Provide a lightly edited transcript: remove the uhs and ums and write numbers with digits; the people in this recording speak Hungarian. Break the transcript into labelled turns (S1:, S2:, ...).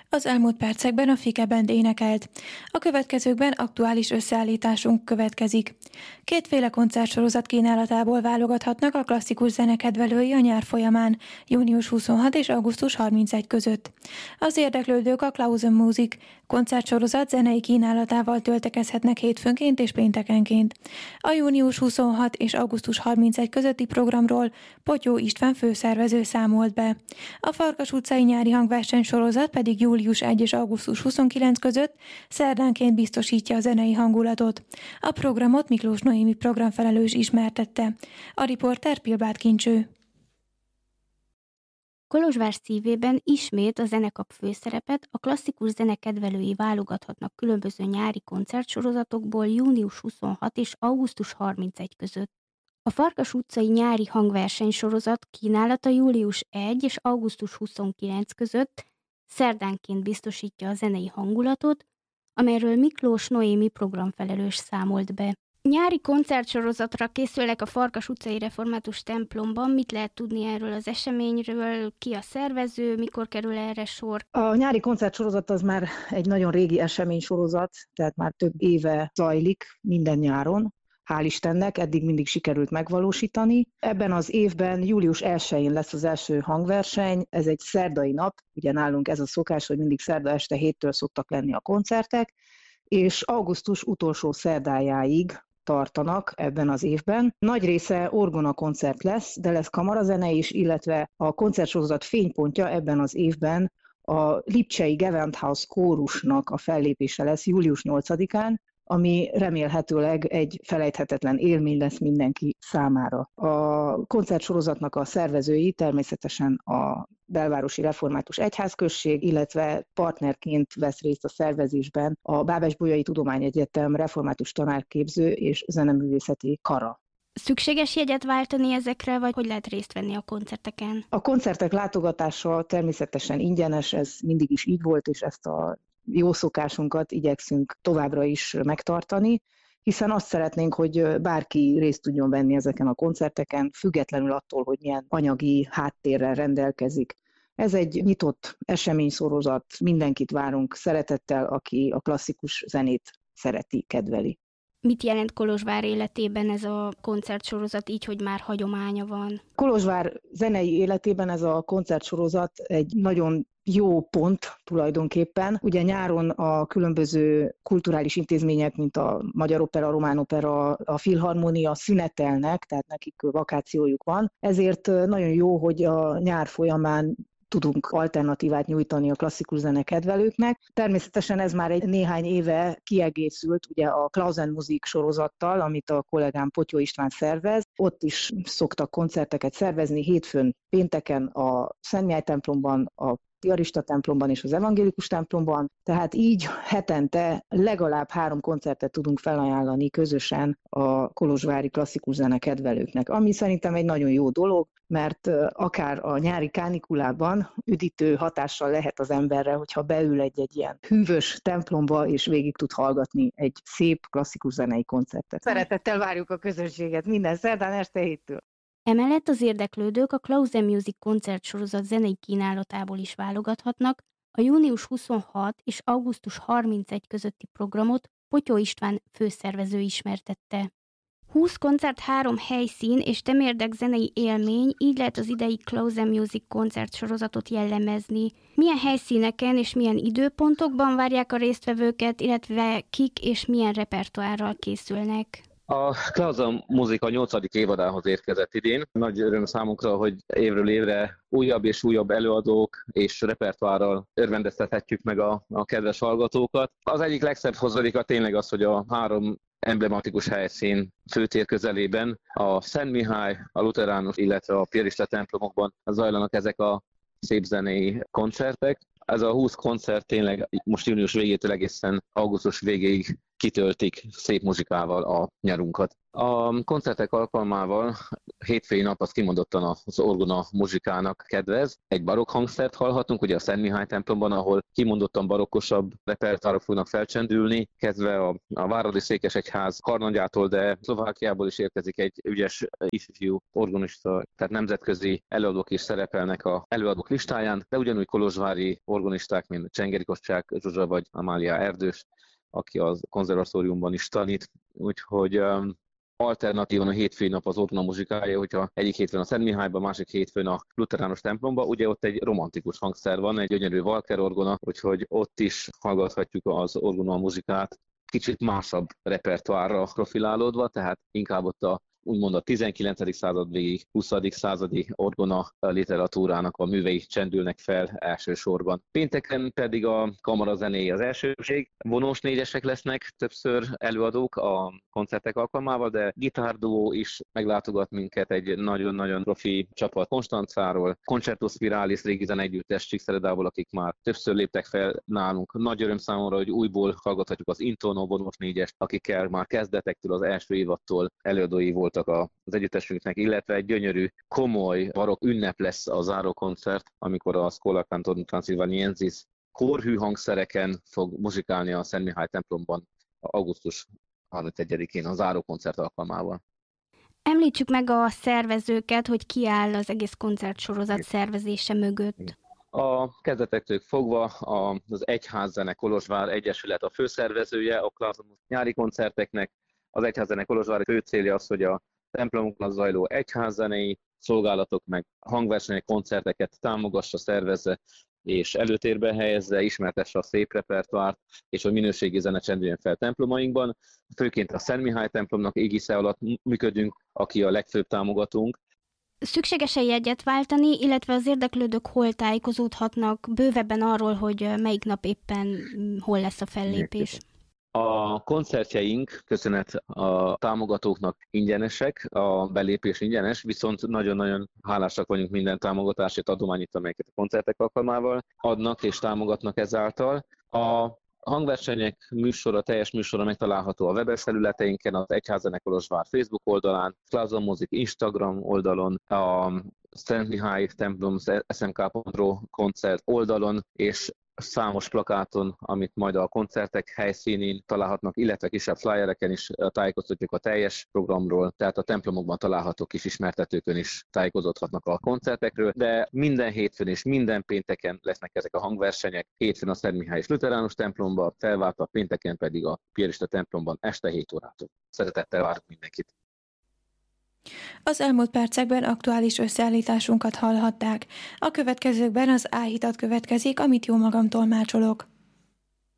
S1: Az elmúlt percekben a Fike Band énekelt. A következőkben aktuális összeállításunk következik. Kétféle koncertsorozat kínálatából válogathatnak a klasszikus zene kedvelői a nyár folyamán, június 26 és augusztus 31 között. Az érdeklődők a Klausen Music koncertsorozat zenei kínálatával töltekezhetnek hétfőnként és péntekenként. A június 26 és augusztus 31 közötti programról Potyó István főszervező számolt be. A Farkas utcai nyári hangverseny sorozat pedig július 1 és augusztus 29 között szerdánként biztosítja a zenei hangulatot. A programot Miklós Noémi programfelelős ismertette. A riporter Pilbát Kincső.
S2: Kolozsvár szívében ismét a zene kap főszerepet, a klasszikus zene kedvelői válogathatnak különböző nyári koncertsorozatokból június 26 és augusztus 31 között. A Farkas utcai nyári hangverseny sorozat kínálata július 1 és augusztus 29 között szerdánként biztosítja a zenei hangulatot, amelyről Miklós Noémi programfelelős számolt be. Nyári koncertsorozatra készülnek a Farkas utcai református templomban. Mit lehet tudni erről az eseményről? Ki a szervező? Mikor kerül erre sor?
S3: A nyári koncertsorozat az már egy nagyon régi eseménysorozat, tehát már több éve zajlik minden nyáron. Hál' Istennek, eddig mindig sikerült megvalósítani. Ebben az évben július 1-én lesz az első hangverseny, ez egy szerdai nap, ugye nálunk ez a szokás, hogy mindig szerda este 7-től szoktak lenni a koncertek, és augusztus utolsó szerdájáig tartanak ebben az évben. Nagy része orgona koncert lesz, de lesz kamarazene is, illetve a koncertsorozat fénypontja ebben az évben a lipcsei Gewandhaus kórusnak a fellépése lesz július 8-án, ami remélhetőleg egy felejthetetlen élmény lesz mindenki számára. A koncertsorozatnak a szervezői természetesen a Belvárosi Református Egyházközség, illetve partnerként vesz részt a szervezésben a Bábes-Bolyai Tudományegyetem Református Tanárképző és Zeneművészeti Kara.
S2: Szükséges jegyet váltani ezekre, vagy hogy lehet részt venni a koncerteken?
S3: A koncertek látogatása természetesen ingyenes, ez mindig is így volt, és ezt a jó szokásunkat igyekszünk továbbra is megtartani, hiszen azt szeretnénk, hogy bárki részt tudjon venni ezeken a koncerteken, függetlenül attól, hogy milyen anyagi háttérrel rendelkezik. Ez egy nyitott eseménysorozat, mindenkit várunk szeretettel, aki a klasszikus zenét szereti, kedveli.
S2: Mit jelent Kolozsvár életében ez a koncertsorozat, így, hogy már hagyománya van?
S3: Kolozsvár zenei életében ez a koncertsorozat egy nagyon jó pont tulajdonképpen. Ugye nyáron a különböző kulturális intézmények, mint a Magyar Opera, a Román Opera, a Filharmonia szünetelnek, tehát nekik vakációjuk van. Ezért nagyon jó, hogy a nyár folyamán tudunk alternatívát nyújtani a klasszikus zene kedvelőknek. Természetesen ez már egy néhány éve kiegészült ugye a Klausen Music sorozattal, amit a kollégám Potyó István szervez. Ott is szoktak koncerteket szervezni, hétfőn, pénteken a Szent Mihály templomban, a Piarista templomban és az evangélikus templomban, tehát így hetente legalább 3 koncertet tudunk felajánlani közösen a kolozsvári klasszikus zene kedvelőknek, ami szerintem egy nagyon jó dolog, mert akár a nyári kánikulában üdítő hatással lehet az emberre, hogyha beül egy ilyen hűvös templomba és végig tud hallgatni egy szép klasszikus zenei koncertet. Szeretettel várjuk a közönséget minden szerdán este 7-től.
S2: Emellett az érdeklődők a Klausen Music koncertsorozat zenei kínálatából is válogathatnak, a június 26 és augusztus 31 közötti programot Potyó István főszervező ismertette. 20 koncert, 3 helyszín és temérdek zenei élmény, így lehet az idei Klausen Music koncertsorozatot jellemezni. Milyen helyszíneken és milyen időpontokban várják a résztvevőket, illetve kik és milyen repertoárral készülnek?
S4: A Klausen Music a 8. évadához érkezett idén. Nagy öröm számunkra, hogy évről évre újabb és újabb előadók és repertoárral örvendeztethetjük meg a kedves hallgatókat. Az egyik legszebb hozadéka tényleg az, hogy a 3 emblematikus helyszín főtér közelében, a Szent Mihály, a Lutheránus, illetve a Piarista templomokban zajlanak ezek a szép zenei koncertek. Ez a 20 koncert tényleg most június végétől egészen augusztus végéig kitöltik szép muzsikával a nyarunkat. A koncertek alkalmával hétfői nap az kimondottan az orgona muzsikának kedvez. Egy barokk hangszert hallhatunk, ugye a Szent Mihály templomban, ahol kimondottan barokkosabb repertoárok fognak felcsendülni, kezdve a Váradi Székesegyház karnaggyától, de Szlovákiából is érkezik egy ügyes ifjú orgonista, tehát nemzetközi előadók is szerepelnek az előadók listáján, de ugyanúgy kolozsvári orgonisták, mint Csengeri Kossák Zsuzsa vagy Amália Erdős, aki az konzervatóriumban is tanít, úgyhogy alternatívan a hétfői nap az orgona muzsikája, hogyha egyik hétfőn a Szent Mihályban, másik hétfőn a Luterános templomban, ugye ott egy romantikus hangszer van, egy gyönyörű Walker orgona, úgyhogy ott is hallgathatjuk az orgona muzsikát, kicsit másabb repertoárra profilálódva, tehát inkább ott úgymond a 19. század végig 20. századi orgona literatúrának a művei csendülnek fel elsősorban. Pénteken pedig a kamarazenéi az elsőség. Vonós négyesek lesznek többször előadók a koncertek alkalmával, de gitárduó is meglátogat minket, egy nagyon-nagyon profi csapat Konstancáról, Concerto Spiralis régi zeneegyüttes Csíkszeredából, akik már többször léptek fel nálunk. Nagy öröm számomra, hogy újból hallgathatjuk az Intono vonós négyest, akikkel már kezdetektől az első évattól előadói voltak az együttesünknek, illetve egy gyönyörű, komoly barokk ünnep lesz a zárókoncert, amikor a Schola Cantorum Transylvaniensis kórhű hangszereken fog muzsikálni a Szent Mihály templomban augusztus 31-én a zárókoncert alkalmával.
S2: Említsük meg a szervezőket, hogy ki áll az egész koncertsorozat szervezése mögött.
S4: A kezdetektől fogva az Egyházzene Kolozsvár Egyesület a főszervezője a Klauzumos nyári koncerteknek. Az Egyházzene Kolozsvár fő célja az, hogy a templomokban zajló egyházzenei szolgálatok meg hangversenyek, koncerteket támogassa, szervezze és előtérbe helyezze, ismertesse a szép repertoárt, és hogy minőségi zene csendüljön fel templomainkban. Főként a Szent Mihály templomnak égisze alatt működünk, aki a legfőbb támogatónk.
S2: Szükséges-e jegyet váltani, illetve az érdeklődők hol tájékozódhatnak bővebben arról, hogy melyik nap éppen hol lesz a fellépés?
S4: A koncertjeink, köszönet a támogatóknak ingyenesek, a belépés ingyenes, viszont nagyon-nagyon hálásak vagyunk minden támogatásért, adományít, amelyeket a koncertek alkalmával adnak és támogatnak ezáltal. A hangversenyek műsora, teljes műsora megtalálható a webes felületeinken, az Egyházzene Kolozsvár Facebook oldalán, Klauzon Music Instagram oldalon, a Szent Mihály templom smk.ro koncert oldalon, és számos plakáton, amit majd a koncertek helyszínén találhatnak, illetve kisebb flyereken is tájékoztatjuk a teljes programról, tehát a templomokban található kis ismertetőkön is tájékozódhatnak a koncertekről, de minden hétfőn és minden pénteken lesznek ezek a hangversenyek. Hétfőn a Szent Mihály és Luterános templomban, felváltva pénteken pedig a piarista templomban este 7 órától. Szeretettel várok mindenkit!
S1: Az elmúlt percekben aktuális összeállításunkat hallhatták. A következőkben az áhítat következik, amit jó magam tolmácsolok.